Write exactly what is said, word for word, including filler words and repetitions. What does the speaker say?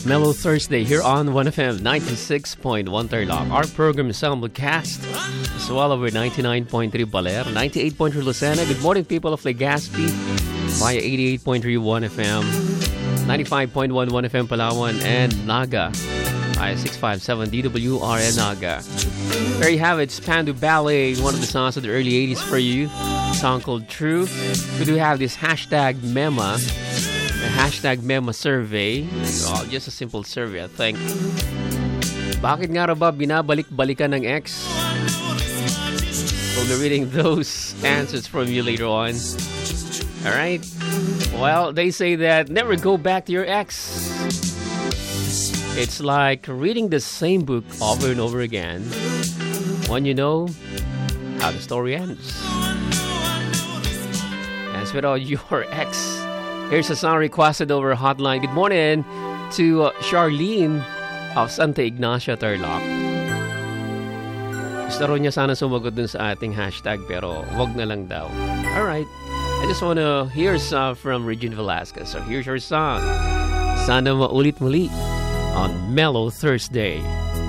Mellow Thursday here on one F M ninety-six point one Tarlac. Our program is simulcast as well over ninety-nine point three Baler, ninety-eight point three Lucena. Good morning, people of Legazpi via eighty-eight point three one F M, ninety-five point one one F M Palawan, and Naga via six five seven D W R N Naga. There you have it, Pandu Ballet, one of the songs of the early eighties for you. A song called True. We do have this hashtag Mema. The hashtag Mema survey. Oh, just a simple survey, I think. Bakit nga raw ba binabalik-balikan ng ex? We'll be reading those answers from you later on. Alright? Well, they say that never go back to your ex. It's like reading the same book over and over again when you know how the story ends. As with all your ex. Here's a song requested over hotline. Good morning to uh, Charlene of Santa Ignacia, Tarlac. Gusto rin niya sana sumagot dun sa ating hashtag pero wag na lang daw. Alright. I just want to hear some from Regine Velasquez. So here's your song. Sana maulit muli on Mellow Thursday.